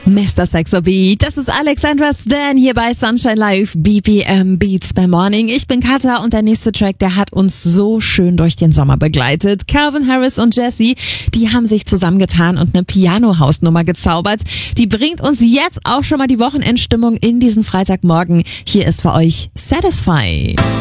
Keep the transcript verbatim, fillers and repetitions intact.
Mister Saxo Beat, das ist Alexandra Stan hier bei Sunshine Live, B P M Beats by Morning. Ich bin Katha und der nächste Track, der hat uns so schön durch den Sommer begleitet. Calvin Harris und Jessie, die haben sich zusammengetan und eine Piano-Hausnummer gezaubert. Die bringt uns jetzt auch schon mal die Wochenendstimmung in diesen Freitagmorgen. Hier ist für euch Satisfy.